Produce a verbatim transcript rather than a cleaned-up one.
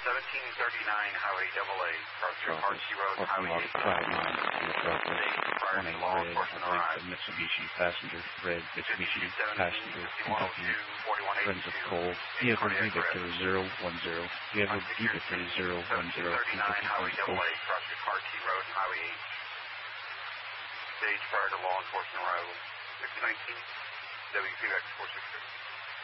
seventeen thirty-nine Highway double A, across your Hartsey Road, Highway eight. Prior to law enforcement arrives. Mitsubishi passenger, red Mitsubishi passenger, Kentucky, friends of Cole. Vehicle Victor zero one zero. Vehicle Victor zero one zero. Highway double A, across your Hartsey Road, Highway eight. Stage prior to law enforcement arrival. six nineteen, W Q X four six six.